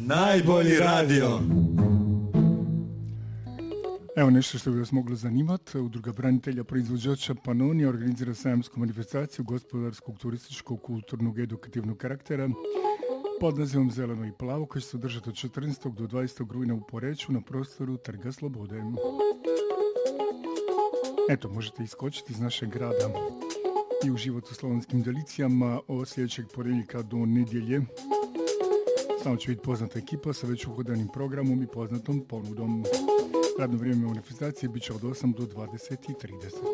Najbolji radio. Evo nešto što bi vas moglo zanimati. Udruga branitelja proizvođača Panonija organizira sajamsku manifestaciju gospodarskog, turističkog, kulturnog, edukativnog karaktera pod nazivom Zeleno i plavo, koji će se održati od 14. do 20. rujna u Poreču na prostoru Trga Slobode. Eto, možete iskočiti iz našeg grada i uživati u slavonskim delicijama od sljedećeg ponedjeljka do nedjelje. Samo će biti poznata ekipa sa već uhodanim programom i poznatom ponudom. Radno vrijeme manifestacije bit će od 8 do 20:30.